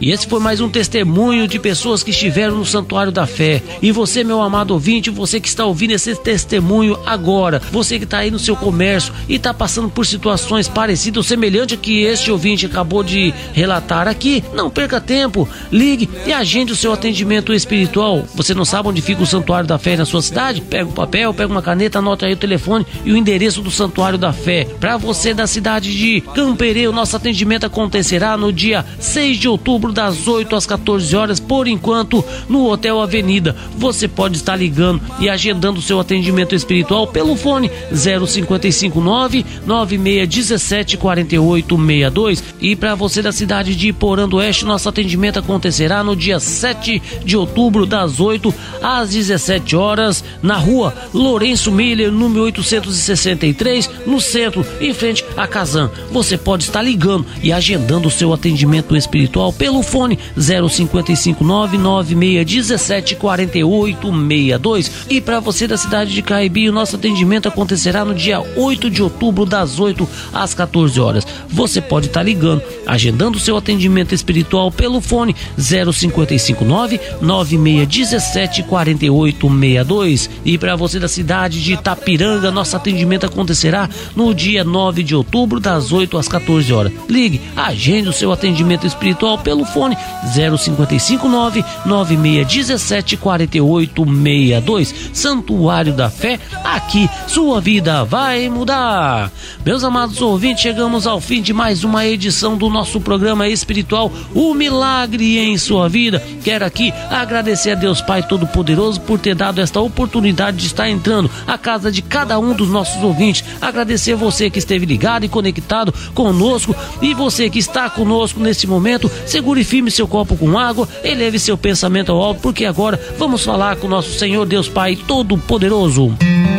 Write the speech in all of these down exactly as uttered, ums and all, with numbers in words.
E esse foi mais um testemunho de pessoas que estiveram no Santuário da Fé. E você, meu amado ouvinte, você que está ouvindo esse testemunho agora, você que está aí no seu comércio e está passando por situações parecidas ou semelhantes a que este ouvinte acabou de relatar aqui, não perca tempo, ligue e agende o seu atendimento espiritual. Você não sabe onde fica o Santuário da Fé na sua cidade? Pega um papel, pega uma caneta, anota aí o telefone e o endereço do Santuário da Fé. Para você da cidade de Camperê, o nosso atendimento acontecerá no dia seis de outubro, das oito às quatorze horas, por enquanto, no Hotel Avenida. Você pode estar ligando e agendando o seu atendimento espiritual pelo fone zero cinco cinco nove, nove seis um sete, quatro oito seis dois. E para você da cidade de Iporã do Oeste, nosso atendimento acontecerá no dia sete de outubro, das oito às dezessete horas, na rua Lourenço Miller, número oitocentos e sessenta e três, no centro, em frente a Casan. Você pode estar ligando e agendando o seu atendimento espiritual pelo fone zero cinco cinco nove, nove seis um sete, quatro oito seis dois. E para você da cidade de Caibi, o nosso atendimento acontecerá no dia oito de outubro, das oito às quatorze horas. Você pode estar ligando, agendando o seu atendimento espiritual pelo fone zero cinco cinco nove, nove seis um sete, quatro oito seis dois. E para você da cidade de Itapiranga, nosso atendimento acontecerá no dia nove de outubro, das oito às quatorze horas. Ligue, agende o seu atendimento espiritual pelo fone zero cinco cinco nove, nove seis um sete, quatro oito seis dois. Santuário da Fé, aqui sua vida vai mudar. Meus amados ouvintes, chegamos ao fim de mais uma edição do nosso programa espiritual, O Milagre em Sua Vida. Quero aqui agradecer a Deus Pai Todo-Poderoso por ter dado esta oportunidade de estar entrando à casa de cada um dos nossos ouvintes. Agradecer você que esteve ligado e conectado conosco, e você que está conosco nesse momento, segure firme seu copo com água, eleve seu pensamento ao alto, porque agora vamos falar com nosso Senhor Deus Pai Todo-Poderoso.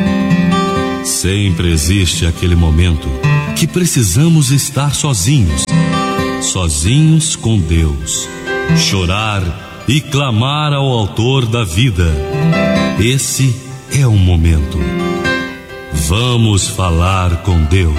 Sempre existe aquele momento que precisamos estar sozinhos, sozinhos com Deus, chorar e clamar ao Autor da vida. Esse é o momento. Vamos falar com Deus.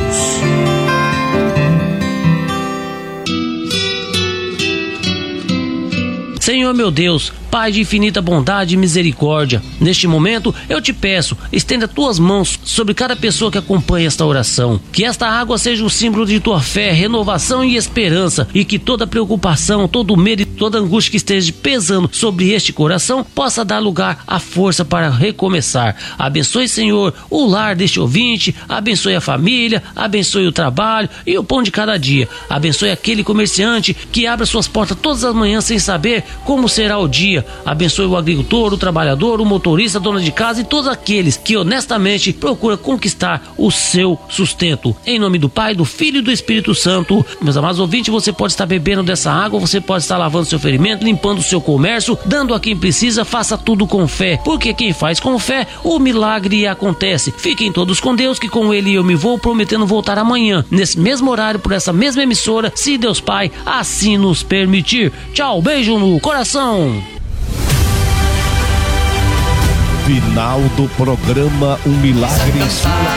Senhor meu Deus, Pai de infinita bondade e misericórdia, neste momento eu te peço, estenda tuas mãos sobre cada pessoa que acompanha esta oração. Que esta água seja um símbolo de tua fé, renovação e esperança, e que toda preocupação, todo medo e toda angústia que esteja pesando sobre este coração possa dar lugar à força para recomeçar. Abençoe, Senhor, o lar deste ouvinte, abençoe a família, abençoe o trabalho e o pão de cada dia. Abençoe aquele comerciante que abre suas portas todas as manhãs sem saber como será o dia. Abençoe o agricultor, o trabalhador, o motorista, a dona de casa e todos aqueles que honestamente procuram conquistar o seu sustento. Em nome do Pai, do Filho e do Espírito Santo. Meus amados ouvintes, você pode estar bebendo dessa água, você pode estar lavando seu ferimento, limpando o seu comércio, dando a quem precisa. Faça tudo com fé, porque quem faz com fé, o milagre acontece. Fiquem todos com Deus, que com Ele eu me vou, prometendo voltar amanhã, nesse mesmo horário, por essa mesma emissora, se Deus Pai assim nos permitir. Tchau, beijo no coração. Final do programa Um Milagre em Sua